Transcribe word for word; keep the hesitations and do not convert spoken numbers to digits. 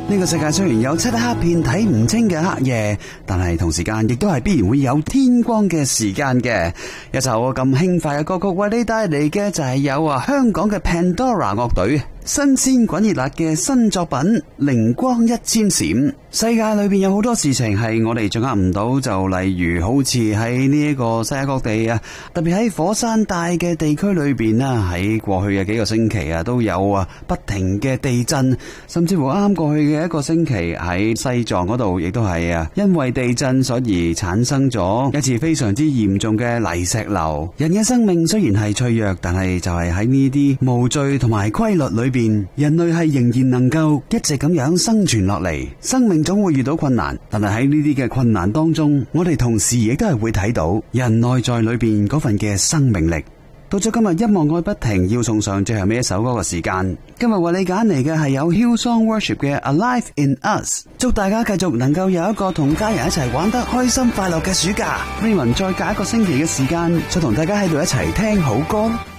呢個世界雖然有漆黑片睇唔清嘅黑夜，但係同時間亦都係必然會有天光嘅時間嘅。一首咁輕快嘅歌曲為你帶嚟嘅就係有啊香港嘅 Pandora 樂隊新鮮滾熱辣嘅新作品《靈光一千閃》。世界裏邊有好多事情係我哋掌握唔到，就例如好似喺呢一個世界各地啊，特別喺火山帶嘅地區裏邊啦，喺過去嘅幾個星期啊，都有啊不停嘅地震，甚至乎啱過去嘅一個星期喺西藏嗰度，亦都係啊因為地震所而產生咗一次非常之嚴重嘅泥石流。人嘅生命雖然係脆弱，但係就係喺呢啲無序同埋規律裏邊，人類係仍然能夠一直咁樣生存落嚟。生命總會遇到困難，但係喺呢啲嘅困難當中，我哋同時亦都係會睇到人內在裏邊嗰份嘅生命力。到咗今日音樂愛不停要送上最後尾一首歌嘅時間，今日為你揀嚟嘅係有 Hillsong Worship 嘅 Alive in Us。祝大家繼續能夠有一個同家人一齊玩得開心快樂嘅暑假。Raymond 再隔一個星期嘅時間，再同大家喺度一齊聽好歌。